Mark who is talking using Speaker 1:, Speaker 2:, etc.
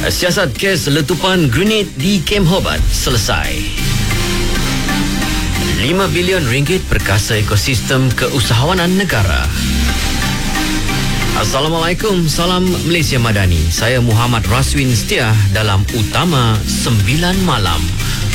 Speaker 1: Siasat kes letupan grenade di Kem Hobart selesai. 5 bilion ringgit perkasa ekosistem keusahawanan negara. Assalamualaikum, salam Malaysia Madani. Saya Muhammad Raswin Setia dalam Utama 9 Malam.